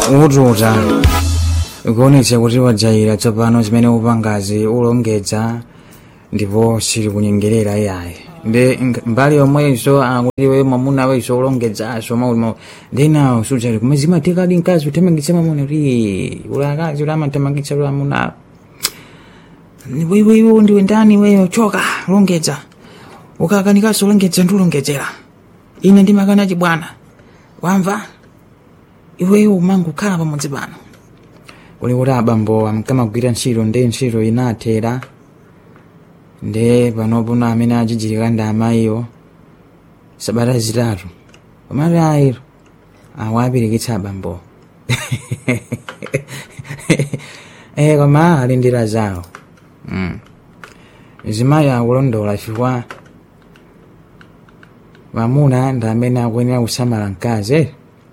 ututa kuonetsa kuti wajaira tsopano zimene upangazi ulongedza ndipo sili kunyengerera yayi ndi mbali yomwezo akuti we mwamuna weso ulongedzaso maulimo ndena usujali kumazima tekadi nkazi utemangitsa mamuna kuti ulakazi ulamathamangitsa ulamuna wewe ndiwe ndani wewe choka ulongedza ukakanikasa ulongedza ndiulongedzera ine ndimakana chibwana wamva iweyo umangu khala pamodzi pano uli kuti abambo amkamagwira ntchito ndi ntchito inathera ndi panopo amene achijirika ndi amayiwo sabata zitatu komati ayiro awapirikitsa abambo koma ali ndira zawo zimayi akulondola chifukwa mamuna ndi amene akuyenera kusamala mkazi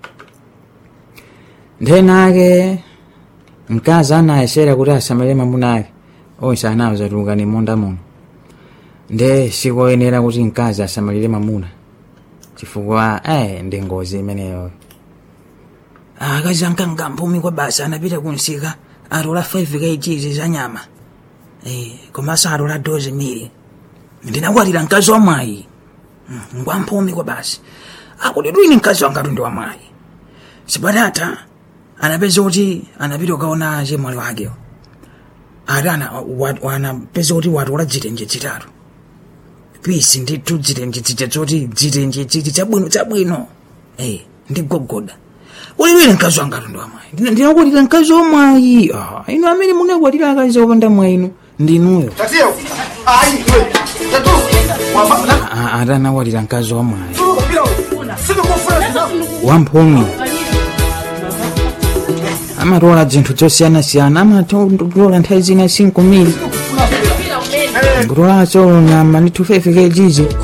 ndenake mkazi anayesera kuti asamalire mamuna ake onse anawo zatulukani monda muno nde sikoyenera kuti mkazi asamalire mamuna chifukwa ndi ngozi imeneyo akazi ankanga mphumi kwa basa anapita kunsika atola 5 kg za nyama komanso atola 12 mili ndinakwatira mkazi wa mwayi ngwa mphumi kwa basi akuti twini mkazi wangatu ndi wa mwayi sipatata anapeza kuti anapita ukaona chemwali wakewo anapeza kuti watola dzitenje dzitatu pisi ndithu dzitenje dzija zoti dzitenje dziti chabwino ndi gogoda ulilwile mkazi wangatu ndi wa mwayi ndinakwatira mkazi wa mwayi inu amene munakwatira akazi opanda mwayi inu ndinuyo atanakwatira mkazi wa mwayi wamphumi amatola zinthu zosiyanasiyana amatola nthawi zina 5 mili kutolaso nyama ndi 5 kg